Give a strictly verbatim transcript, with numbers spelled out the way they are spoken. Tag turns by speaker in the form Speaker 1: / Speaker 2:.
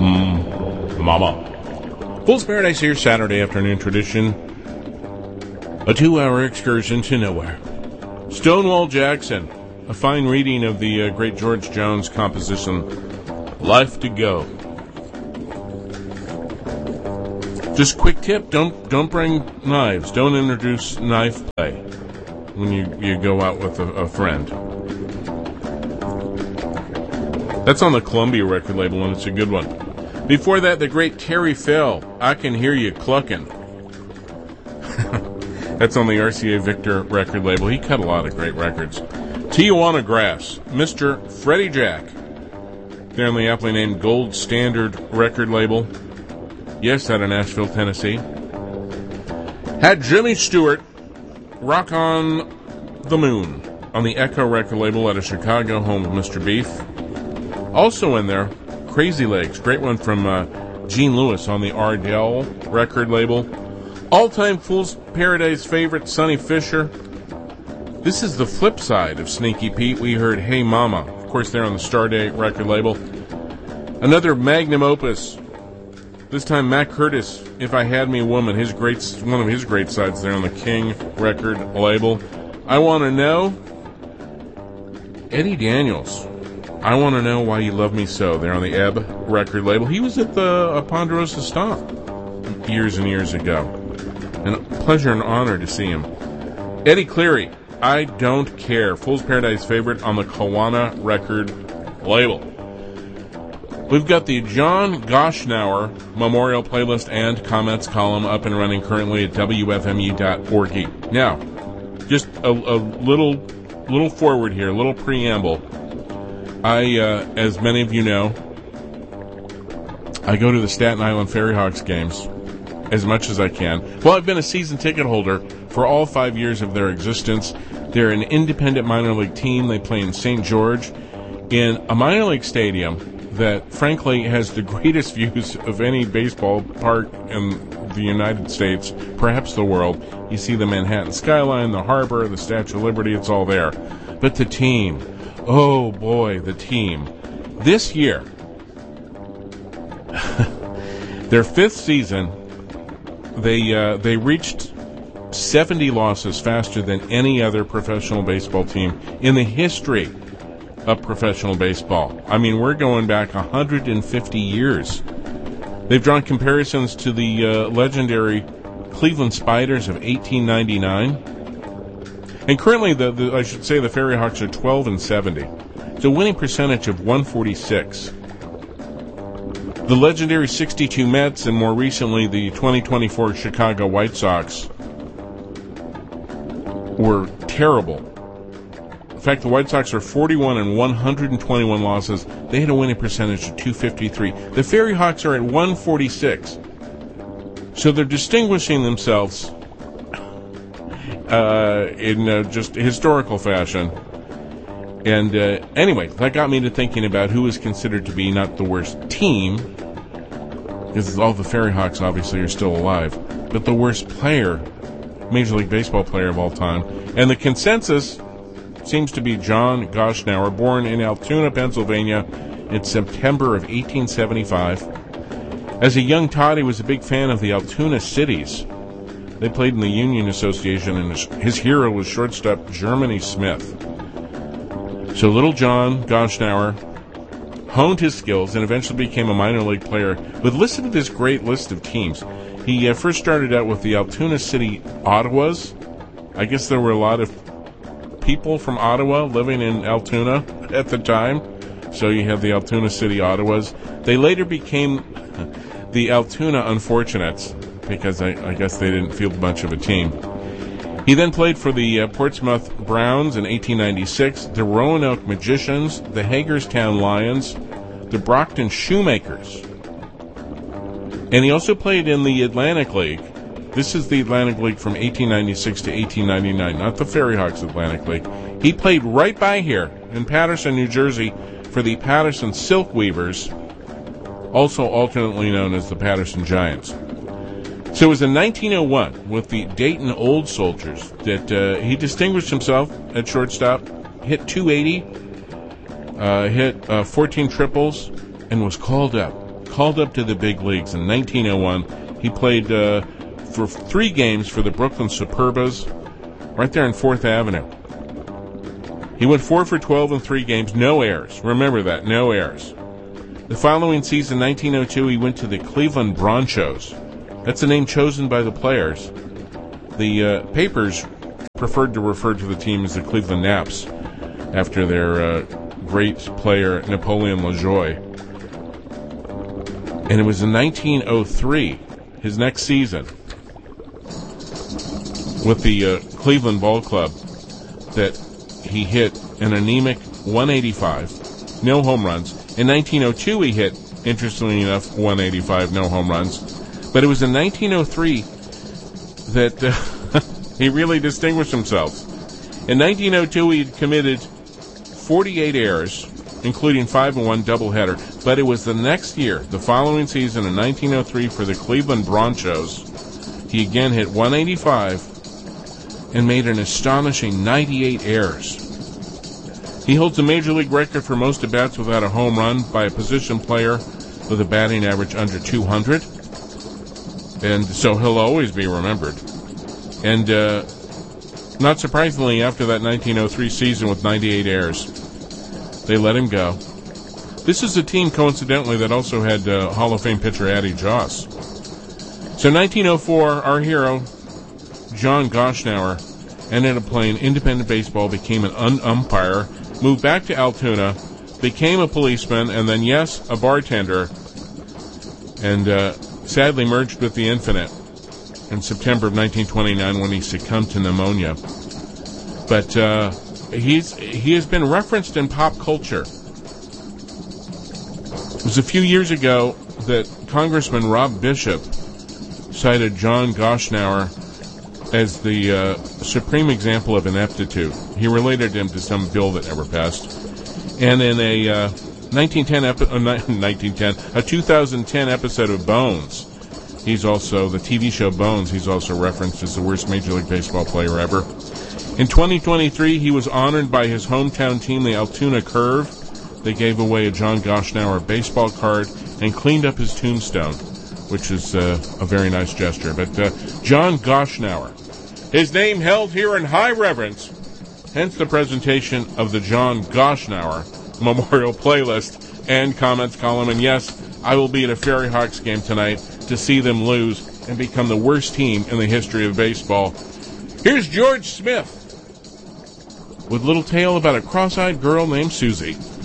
Speaker 1: Mm, mama. Fool's Paradise here, Saturday afternoon tradition. A two-hour excursion to nowhere. Stonewall Jackson, a fine reading of the uh, great George Jones composition, Life to Go. Just quick tip, don't don't bring knives. Don't introduce knife play when you, you go out with a, a friend. That's on the Columbia record label, and it's a good one. Before that, the great Terry Phil, I Can Hear You Cluckin'. That's on the R C A Victor record label. He cut a lot of great records. Tijuana Grass, Mister Freddie Jack. They're on the aptly named Gold Standard record label. Yes, out of Nashville, Tennessee. Had Jimmy Stewart, Rock on the Moon, on the Echo record label out of Chicago, home of Mister Beef. Also in there, Crazy Legs, great one from uh, Gene Lewis on the Ardell record label. All-time Fool's Paradise favorite, Sonny Fisher. This is the flip side of Sneaky Pete. We heard Hey Mama. Of course, they're on the Stardate record label. Another magnum opus. This time, Matt Curtis, If I Had Me a Woman. His great, one of his great sides there on the King record label. I Want to Know. Eddie Daniels. I Want to Know Why You Love Me So. They're on the Ebb record label. He was at the uh, Ponderosa Stomp years and years ago. And a pleasure and honor to see him. Eddie Cleary, I Don't Care. Fool's Paradise favorite on the Kawana record label. We've got the John Goshnauer Memorial Playlist and Comments column up and running currently at W F M U dot org. Now, just a, a little little forward here, a little preamble. I, uh, as many of you know, I go to the Staten Island Ferryhawks games as much as I can. Well, I've been a season ticket holder for all five years of their existence. They're an independent minor league team. They play in Saint George in a minor league stadium that, frankly, has the greatest views of any baseball park in the United States, perhaps the world. You see the Manhattan skyline, the harbor, the Statue of Liberty, it's all there. But the team, oh boy, the team. This year, their fifth season, they uh, they reached seventy losses faster than any other professional baseball team in the history of professional baseball. I mean, we're going back one hundred fifty years. They've drawn comparisons to the uh, legendary Cleveland Spiders of eighteen ninety-nine. And currently, the, the I should say the Ferryhawks are twelve and seventy. It's a winning percentage of one forty-six. The legendary sixty-two Mets and more recently the twenty twenty-four Chicago White Sox were terrible. In fact, the White Sox are forty-one and one hundred twenty-one losses. They had a winning percentage of two fifty-three. The Ferryhawks are at one forty-six. So they're distinguishing themselves uh, in uh, just historical fashion. And uh, anyway, that got me to thinking about who is considered to be not the worst team, because all the Ferryhawks obviously are still alive, but the worst player, Major League Baseball player of all time. And the consensus seems to be John Goshnauer, born in Altoona, Pennsylvania in September of eighteen seventy-five. As a young tot, he was a big fan of the Altoona Cities. They played in the Union Association, and his, his hero was shortstop Germany Smith. So little John Goshnauer honed his skills and eventually became a minor league player. But listen to this great list of teams. He uh, first started out with the Altoona City Ottawas. I guess there were a lot of people from Ottawa living in Altoona at the time. So you have the Altoona City Ottawas. They later became the Altoona Unfortunates because I, I guess they didn't field much of a team. He then played for the uh, Portsmouth Browns in eighteen ninety-six, the Roanoke Magicians, the Hagerstown Lions, the Brockton Shoemakers. And he also played in the Atlantic League. This is the Atlantic League from eighteen ninety-six to eighteen ninety-nine, not the Ferryhawks Atlantic League. He played right by here in Paterson, New Jersey, for the Paterson Silk Weavers, also alternately known as the Paterson Giants. So it was in nineteen oh one with the Dayton Old Soldiers that uh, he distinguished himself at shortstop, hit two eighty, uh, hit uh, fourteen triples, and was called up. called up to the big leagues in nineteen oh one. He played uh, for three games for the Brooklyn Superbas, right there on Fourth Avenue. He went four for twelve in three games, no errors. Remember that, no errors. The following season, nineteen oh two, he went to the Cleveland Bronchos. That's the name chosen by the players. The uh, papers preferred to refer to the team as the Cleveland Naps, after their uh, great player Napoleon LaJoie. And it was in nineteen oh three, his next season, with the uh, Cleveland Ball Club, that he hit an anemic one eighty-five, no home runs. In nineteen oh two, he hit, interestingly enough, one eighty-five, no home runs. But it was in nineteen oh three that uh, he really distinguished himself. In nineteen oh two, he had committed forty-eight errors, including five and one doubleheader. But it was the next year, the following season, in nineteen oh three, for the Cleveland Bronchos, he again hit one eighty-five and made an astonishing ninety-eight errors. He holds the major league record for most at-bats without a home run by a position player with a batting average under two hundred. And so he'll always be remembered. And uh, not surprisingly, after that nineteen oh three season with ninety-eight errors, they let him go. This is a team, coincidentally, that also had uh, Hall of Fame pitcher Addie Joss. So nineteen oh four, our hero, John Goshnauer, ended up playing independent baseball, became an un- umpire, moved back to Altoona, became a policeman, and then, yes, a bartender, and uh, sadly merged with the Infinite in September of nineteen twenty-nine when he succumbed to pneumonia. But uh, he's he has been referenced in pop culture. It was a few years ago that Congressman Rob Bishop cited John Goshnauer as the uh, supreme example of ineptitude. He related him to some bill that never passed. And in a uh, nineteen ten epi- uh, nineteen ten, a two thousand ten episode of Bones, he's also, the T V show Bones, he's also referenced as the worst Major League Baseball player ever. In twenty twenty-three, he was honored by his hometown team, the Altoona Curve. They gave away a John Goshnauer baseball card and cleaned up his tombstone, which is uh, a very nice gesture. But uh, John Goshnauer, his name held here in high reverence, hence the presentation of the John Goshnauer Memorial Playlist and comments column. And yes, I will be at a Ferry Hawks game tonight to see them lose and become the worst team in the history of baseball. Here's George Smith with a little tale about a cross-eyed girl named Susie.